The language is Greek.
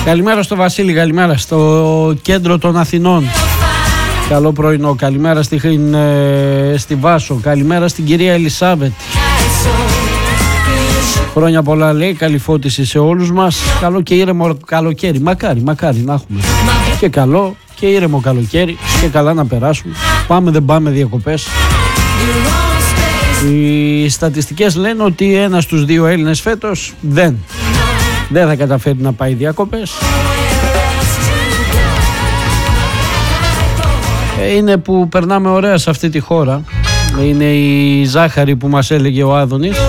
Καλημέρα στο Βασίλη, καλημέρα στο κέντρο των Αθηνών. Καλό πρωινό, καλημέρα στη Βάσο, καλημέρα στην κυρία Ελισάβετ. Χρόνια πολλά λέει, καλή φώτιση σε όλους μας. Καλό και ήρεμο καλοκαίρι, μακάρι να έχουμε. Και καλό και ήρεμο καλοκαίρι και καλά να περάσουμε. Πάμε δεν πάμε διακοπές. Οι στατιστικές λένε ότι 1 στους 2 Έλληνες φέτος δεν θα καταφέρει να πάει διακοπές. Είναι που περνάμε ωραία σε αυτή τη χώρα. Είναι η ζάχαρη που μας έλεγε ο Άδωνης.